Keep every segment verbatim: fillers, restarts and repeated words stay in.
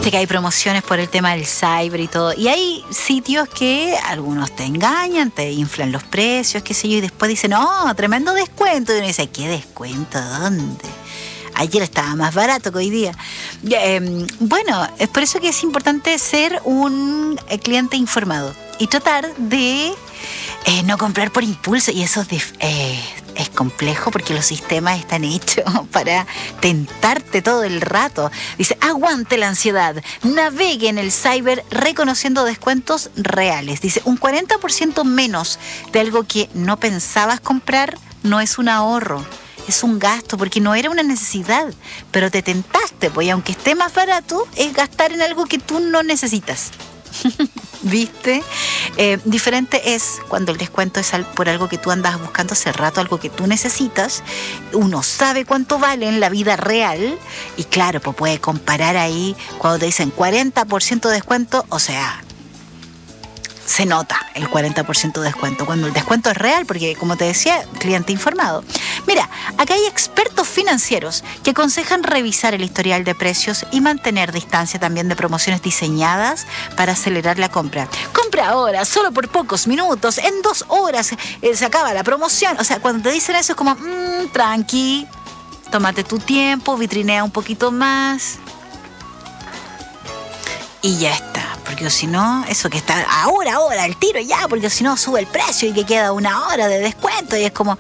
Viste que hay promociones por el tema del cyber y todo. Y hay sitios que algunos te engañan, te inflan los precios, qué sé yo, y después dicen, no, tremendo descuento. Y uno dice, ¿qué descuento? ¿Dónde? Ayer estaba más barato que hoy día. Eh, bueno, es por eso que es importante ser un cliente informado y tratar de eh, no comprar por impulso. Y eso es, de, eh, es complejo porque los sistemas están hechos para tentarte todo el rato. Dice, aguante la ansiedad, navegue en el cyber reconociendo descuentos reales. Dice, un cuarenta por ciento menos de algo que no pensabas comprar no es un ahorro. Es un gasto, porque no era una necesidad, pero te tentaste, pues, y aunque esté más barato, es gastar en algo que tú no necesitas. ¿Viste? Eh, diferente es cuando el descuento es por algo que tú andas buscando hace rato, algo que tú necesitas. Uno sabe cuánto vale en la vida real y claro, pues puede comparar ahí cuando te dicen cuarenta por ciento de descuento, o sea, se nota el cuarenta por ciento de descuento cuando el descuento es real, porque como te decía, cliente informado. Mira, acá hay expertos financieros que aconsejan revisar el historial de precios y mantener distancia también de promociones diseñadas para acelerar la compra. Compra ahora, solo por pocos minutos, en dos horas eh, se acaba la promoción. O sea, cuando te dicen eso es como, mmm, tranqui, tómate tu tiempo, vitrinea un poquito más y ya está. Porque si no, eso que está ahora, ahora, el tiro ya, porque si no sube el precio y que queda una hora de descuento y es como,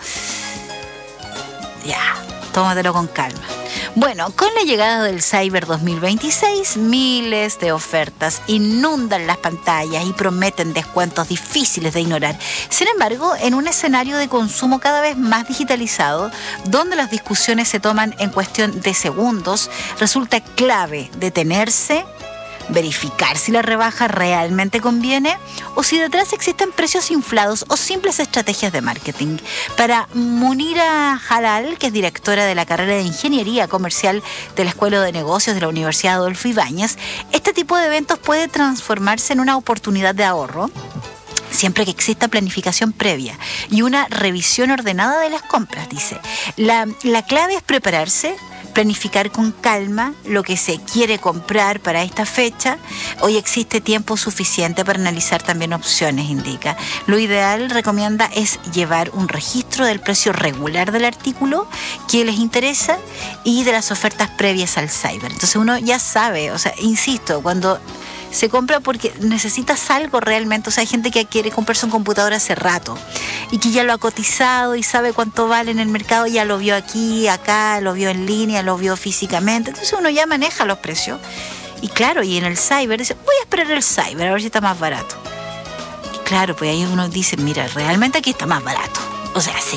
ya, tómatelo con calma. Bueno, con la llegada del Cyber dos mil veintiséis, miles de ofertas inundan las pantallas y prometen descuentos difíciles de ignorar. Sin embargo, en un escenario de consumo cada vez más digitalizado, donde las discusiones se toman en cuestión de segundos, resulta clave detenerse, verificar si la rebaja realmente conviene o si detrás existen precios inflados o simples estrategias de marketing. Para Munira Halal, que es directora de la carrera de Ingeniería Comercial de la Escuela de Negocios de la Universidad Adolfo Ibáñez, este tipo de eventos puede transformarse en una oportunidad de ahorro siempre que exista planificación previa y una revisión ordenada de las compras, dice. La, la clave es prepararse, planificar con calma lo que se quiere comprar para esta fecha. Hoy existe tiempo suficiente para analizar también opciones, indica. Lo ideal, recomienda, es llevar un registro del precio regular del artículo que les interesa y de las ofertas previas al cyber. Entonces uno ya sabe, o sea, insisto, cuando se compra porque necesitas algo realmente. O sea, hay gente que quiere comprarse un computador hace rato y que ya lo ha cotizado y sabe cuánto vale en el mercado, ya lo vio aquí, acá, lo vio en línea, lo vio físicamente. Entonces uno ya maneja los precios. Y claro, y en el cyber dice, voy a esperar el cyber a ver si está más barato. Y claro, pues ahí uno dice, mira, realmente aquí está más barato. O sea, sí.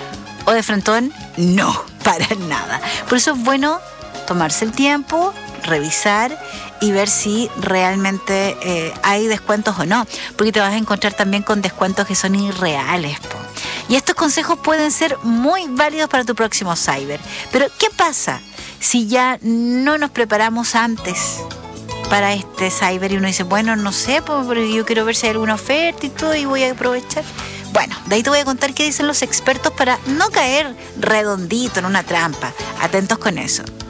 O de frentón, no, para nada. Por eso es bueno tomarse el tiempo, revisar y ver si realmente eh, hay descuentos o no, porque te vas a encontrar también con descuentos que son irreales, po. Y estos consejos pueden ser muy válidos para tu próximo cyber. Pero ¿qué pasa si ya no nos preparamos antes para este cyber y uno dice, bueno, no sé, po, pero yo quiero ver si hay alguna oferta y todo y voy a aprovechar? Bueno, de ahí te voy a contar qué dicen los expertos para no caer redondito en una trampa. Atentos con eso.